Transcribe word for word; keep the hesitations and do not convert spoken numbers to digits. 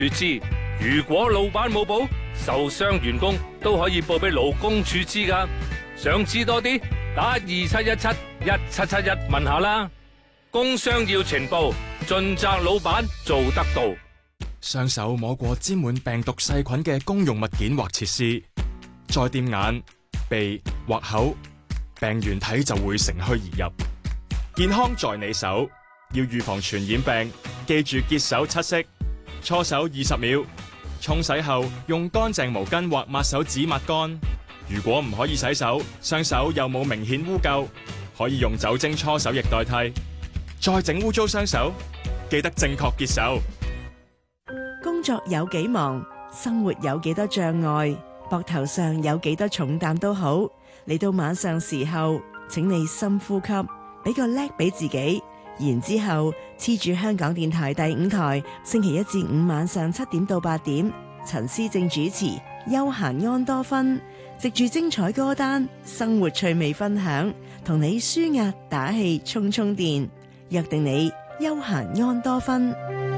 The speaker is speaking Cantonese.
須知，如果老闆冇報，受傷員工都可以報俾勞工處知噶。想知多啲，打二七一七一七七一問下啦。工傷要呈報，盡責老闆做得到。 雙手摸過沾滿病毒細菌嘅公用物件或設施，再掂眼、鼻或口，病原體就會乘虛而入。健康在你手，要預防傳染病，記住潔手七式：搓手二十秒，沖洗後用乾淨毛巾或抹手紙抹乾。如果唔可以洗手，雙手又冇明顯污垢，可以用酒精搓手液代替。再整污糟雙手，記得正確潔手。 工作有幾忙，生活有幾多障礙，膊頭上有幾多重擔都好，嚟到晚上時候，請你深呼吸，俾個叻俾自己，然之後黐住香港電台第五台，星期一至五晚上七點到八點，陳思正主持《休閒安多芬》，藉住精彩歌單、生活趣味分享，同你舒壓打氣、充充電，約定你休閒安多芬。